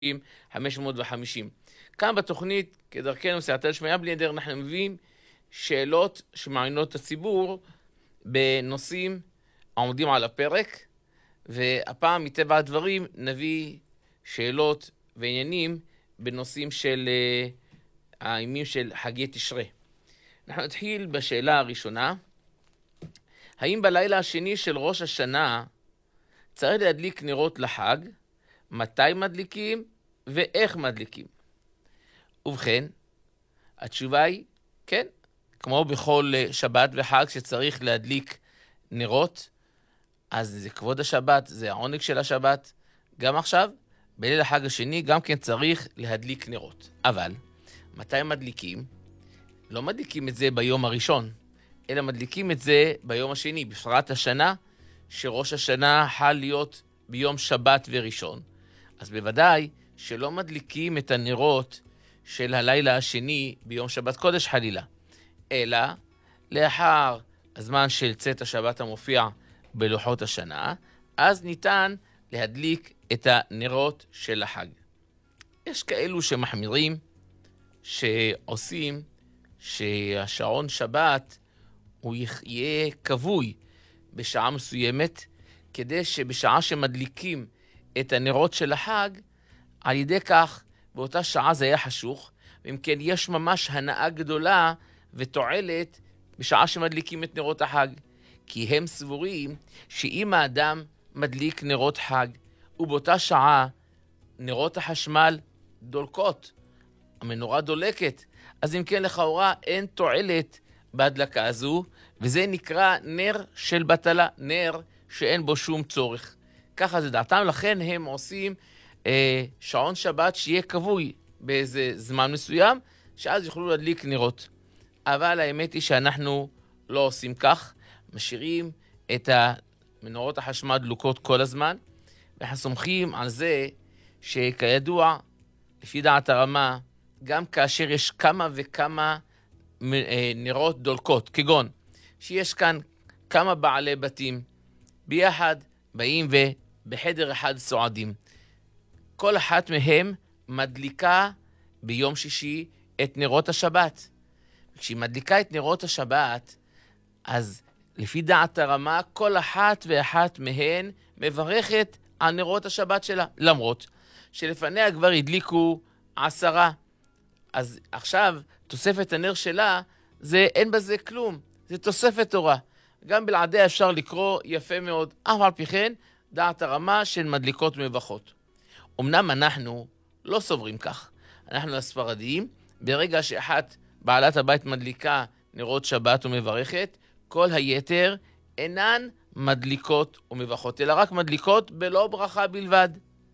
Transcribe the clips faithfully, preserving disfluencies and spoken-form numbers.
חמש מאות וחמישים. כאן בתוכנית, כדרכנו סייעתא דשמיא בלי נדר, אנחנו מביאים שאלות שמעניינות את הציבור בנושאים העומדים על הפרק, והפעם מטבע הדברים נביא שאלות ועניינים בנושאים של uh, הימים של חגי תשרי. אנחנו נתחיל בשאלה הראשונה. האם בלילה השני של ראש השנה צריך להדליק נרות לחג? מתי מדליקים ואיך מדליקים? ובכן, התשובה היא כן, כמו בכל שבת וחג שצריך להדליק נרות, אז זה כבוד השבת, זה העונג של השבת. גם עכשיו, בליל החג השני, גם כן צריך להדליק נרות. אבל, מתי מדליקים? לא מדליקים את זה ביום הראשון, אלא מדליקים את זה ביום השני, בפרט השנה, שראש השנה חל להיות ביום שבת וראשון. אז בוודאי שלא מדליקים את הנרות של הלילה השני ביום שבת קודש חלילה, אלא לאחר הזמן של צאת השבת המופיע בלוחות השנה, אז ניתן להדליק את הנרות של החג. יש כאלו שמחמירים, שעושים שהשעון שבת הוא יהיה כבוי בשעה מסוימת, כדי שבשעה שמדליקים את הנרות של החג, על ידי כך באותה שעה זה היה חשוך, ואם כן יש ממש הנאה גדולה ותועלת בשעה שמדליקים את נרות החג. כי הם סבורים שאם האדם מדליק נרות חג, ובאותה שעה נרות החשמל דולקות, המנורה דולקת, אז אם כן לכאורה אין תועלת בהדלקה הזו, וזה נקרא נר של בטלה, נר שאין בו שום צורך. ככה זה דעתם, לכן הם עושים אה, שעון שבת שיהיה כבוי באיזה זמן מסוים, שאז יוכלו להדליק נרות. אבל האמת היא שאנחנו לא עושים כך, משאירים את המנורות החשמל דלוקות כל הזמן, ואנחנו סומכים על זה שכידוע, לפי דעת הרמה, גם כאשר יש כמה וכמה נרות דולקות, כגון שיש כאן כמה בעלי בתים ביחד באים ובחדר אחד סועדים, כל אחת מהם מדליקה ביום שישי את נרות השבת. כשהיא מדליקה את נרות השבת, אז לפי דעת הרמה, כל אחת ואחת מהן מברכת על נרות השבת שלה, למרות שלפניה כבר הדליקו עשרה. אז עכשיו תוספת הנר שלה, זה אין בזה כלום, זה תוספת תורה. גם בלעדיה אפשר לקרוא יפה מאוד, אף על פי כן דעת הרמה של מדליקות מברכות. אמנם אנחנו לא סוברים כך. אנחנו הספרדים, ברגע שאחת בעלת הבית מדליקה נרות שבת ומברכת, כל היתר אינן מדליקות ומברכות, אלא רק מדליקות בלא ברכה בלבד.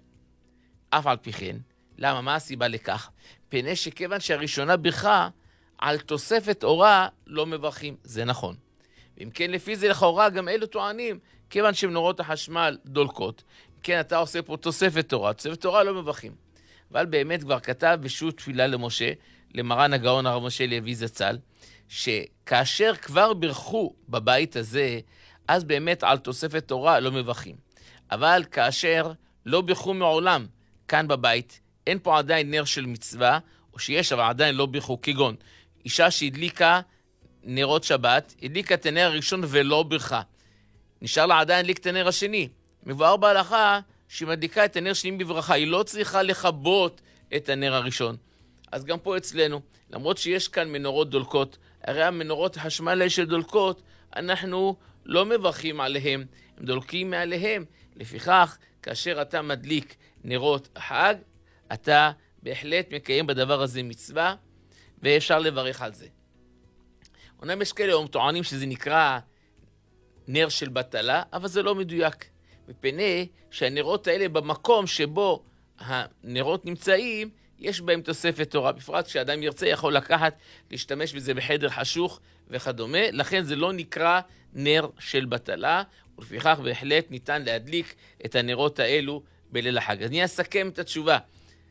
אף על פי כן, למה? מה הסיבה לכך? פני שכיוון שהראשונה ברכה, על תוספת אורה לא מברכים. זה נכון. ואם כן, לפי זה לכאורה גם אלו טוענים, כיוון שמנורות החשמל דולקות, כן, אתה עושה פה תוספת תורה, תוספת תורה לא מברכים. אבל באמת כבר כתב בשו"ת תפילה למשה, למרן הגאון הרב משה לוי זצ"ל, שכאשר כבר ברכו בבית הזה, אז באמת על תוספת תורה לא מברכים. אבל כאשר לא ברכו מעולם כאן בבית, אין פה עדיין נר של מצווה, או שיש אבל עדיין לא ברכו, כגון אישה שהדליקה נרות שבת, הדליקה את הנר הראשון ולא ברכה. נשאר לה עדיין להדליק את הנר השני. מבואר בהלכה שהיא מדליקה את הנר שני בברכה, היא לא צריכה לכבות את הנר הראשון. אז גם פה אצלנו, למרות שיש כאן מנורות דולקות, הרי המנורות החשמל שדולקות, אנחנו לא מברכים עליהם, הם דולקים מעליהם. לפיכך, כאשר אתה מדליק נרות החג, אתה בהחלט מקיים בדבר הזה מצווה, ואפשר לברך על זה. אומנם יש כאלה טוענים שזה נקרא נר של בטלה, אבל זה לא מדויק. מפני שהנרות האלה במקום שבו הנרות נמצאים, יש בהם תוספת תורה. בפרט כשאדם ירצה יכול לקחת, להשתמש בזה בחדר חשוך וכדומה. לכן זה לא נקרא נר של בטלה, ולפיכך בהחלט ניתן להדליק את הנרות האלו בליל החג. אז אני אסכם את התשובה.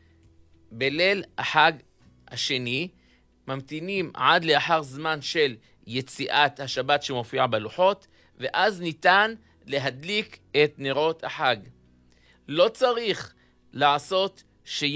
בליל החג השני, ממתינים עד לאחר זמן של יציאת השבת שמופיעה בלוחות, ואז ניתן להדליק את נרות החג. לא צריך לעשות ש...